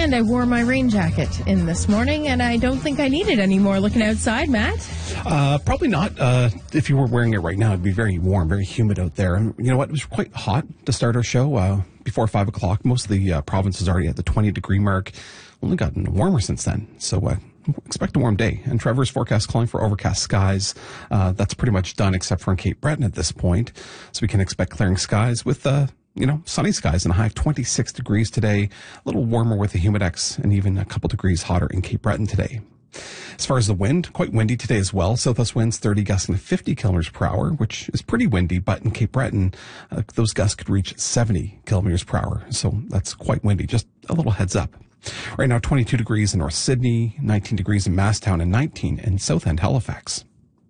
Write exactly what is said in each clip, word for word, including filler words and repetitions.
And I wore my rain jacket in this morning, and I don't think I need it anymore looking outside, Matt. Uh, probably not. Uh, if you were wearing it right now, it'd be very warm, very humid out there. And you know what? It was quite hot to start our show uh, before five o'clock. Most of the uh, province is already at the twenty degree mark. Only gotten warmer since then. So uh, expect a warm day. And Trevor's forecast calling for overcast skies. Uh, that's pretty much done except for in Cape Breton at this point. So we can expect clearing skies with uh, you know, sunny skies and a high of twenty-six degrees today. A little warmer with the humidex and even a couple degrees hotter in Cape Breton today. As far as the wind, quite windy today as well. Southwest winds thirty gusting to fifty kilometers per hour, which is pretty windy, but in Cape Breton, uh, those gusts could reach seventy kilometers per hour. So that's quite windy. Just a little heads up. Right now, twenty-two degrees in North Sydney, nineteen degrees in Masstown, and nineteen in South End, Halifax.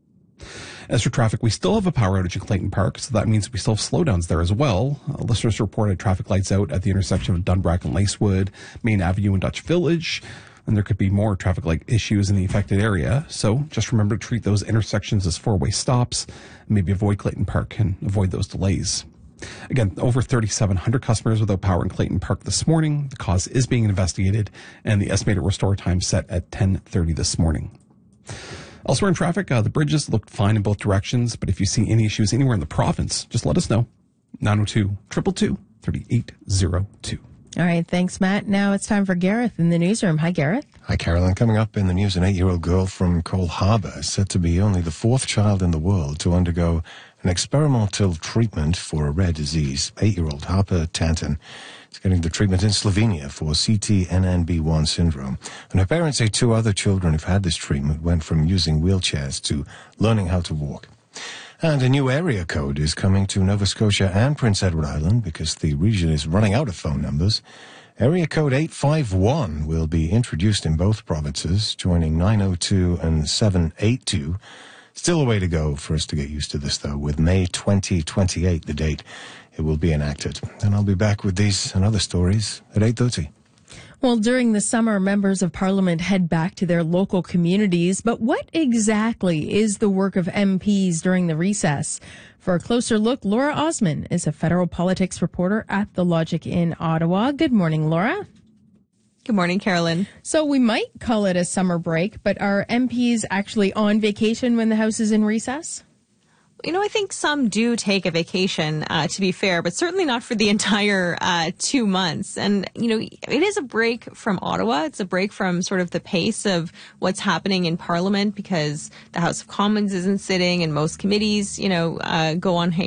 As for traffic, we still have a power outage in Clayton Park, so that means we still have slowdowns there as well. Uh, listeners reported traffic lights out at the intersection of Dunbrack and Lacewood, Main Avenue and Dutch Village, and there could be more traffic light issues in the affected area. So just remember to treat those intersections as four-way stops, and maybe avoid Clayton Park and avoid those delays. Again, over thirty-seven hundred customers without power in Clayton Park this morning. The cause is being investigated, and the estimated restore time set at ten thirty this morning. Elsewhere in traffic, uh, the bridges look fine in both directions, but if you see any issues anywhere in the province, just let us know. nine oh two, two two two, three eight zero two. All right, thanks, Matt. Now it's time for Gareth in the newsroom. Hi, Gareth. Hi, Carolyn. Coming up in the news, an eight-year-old girl from Cole Harbour is said to be only the fourth child in the world to undergo an experimental treatment for a rare disease. Eight-year-old Harper Tanton is getting the treatment in Slovenia for C T N N B one syndrome. And her parents say two other children who've had this treatment went from using wheelchairs to learning how to walk. And a new area code is coming to Nova Scotia and Prince Edward Island because the region is running out of phone numbers. Area code eight five one will be introduced in both provinces, joining nine oh two and seven eight two. Still a way to go for us to get used to this, though, with May twenty twenty-eight, the date it will be enacted. And I'll be back with these and other stories at eight thirty. Well, during the summer, members of Parliament head back to their local communities. But what exactly is the work of M Ps during the recess? For a closer look, Laura Osman is a federal politics reporter at The Logic in Ottawa. Good morning, Laura. Good morning, Carolyn. So we might call it a summer break, but are M Ps actually on vacation when the House is in recess? You know, I think some do take a vacation, uh, to be fair, but certainly not for the entire uh, two months. And, you know, it is a break from Ottawa. It's a break from sort of the pace of what's happening in Parliament because the House of Commons isn't sitting and most committees, you know, uh, go on